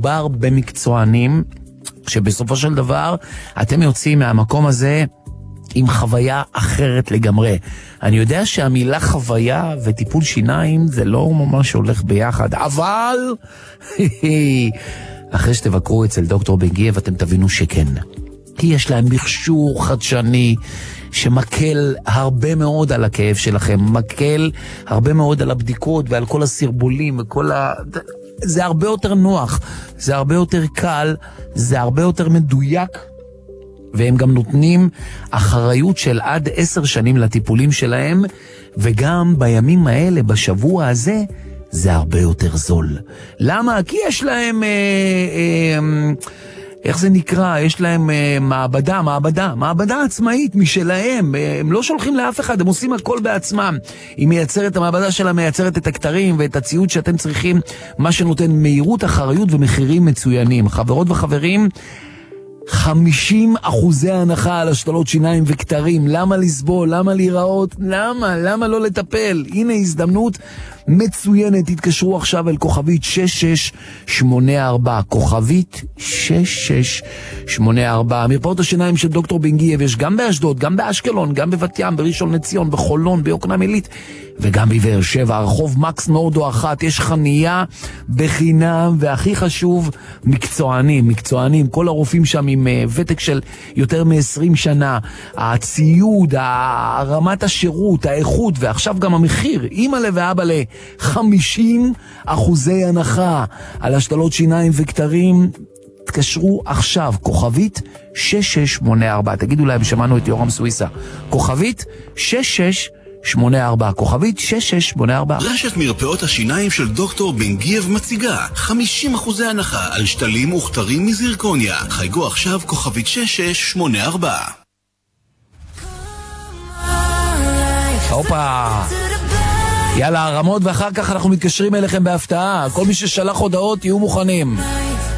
מדובר במקצוענים, שבסופו של דבר אתם יוצאים מהמקום הזה עם חוויה אחרת לגמרי. אני יודע שהמילה חוויה וטיפול שיניים זה לא ממש הולך ביחד, אבל אחרי שתבקרו אצל דוקטור בן גייב אתם תבינו שכן. כי יש להם מכשור חדשני שמקל הרבה מאוד על הכאב שלכם, מקל הרבה מאוד על הבדיקות ועל כל הסרבולים וכל זה הרבה יותר נוח, זה הרבה יותר קל, זה הרבה יותר מדויק, והם גם נותנים אחריות של עד 10 שנים לטיפולים שלהם, וגם בימים האלה, בשבוע הזה, זה הרבה יותר זול. למה? כי יש להם, איך זה נקרא? יש להם מעבדה עצמאית משלהם. הם לא שולחים לאף אחד, הם עושים הכל בעצמם. היא מייצרת, המעבדה שלה מייצרת את הכתרים ואת הציוד שאתם צריכים, מה שנותן מהירות, אחריות ומחירים מצוינים. חברות וחברים, 50% הנחה על השתלות שיניים וכתרים. למה לסבול? למה להיראות? למה לא לטפל? הנה הזדמנות מצוינת. תתקשרו עכשיו אל כוכבית 6684, כוכבית 6684. מרפאות השיניים של דוקטור בן גייב יש גם באשדוד, גם באשקלון, גם בבת ים, בראשון לציון, בחולון, ביוקנעם עילית, וגם בבאר שבע. הרחוב מקס נורדו 1. יש חנייה בחינם, והכי חשוב, מקצוענים. כל הרופאים שם עם ותק של יותר מ-20 שנה. הציוד, רמת השירות, האיכות, ועכשיו גם המחיר. אמא ואבא 50% הנחה על השתלות שיניים וכתרים. תקשרו עכשיו, כוכבית 6684. תגידו להם, שמענו את יורם סוויסה. כוכבית 6684, כוכבית 6684. רשת מרפאות השיניים של דוקטור בן גייב מציגה 50% הנחה על שתלים וכתרים מזירקוניה. חייגו עכשיו, כוכבית 6684. הופה, יאללה, הרמות, ואחר כך אנחנו מתקשרים אליכם בהפתעה. כל מי ששלח הודעות, תהיו מוכנים.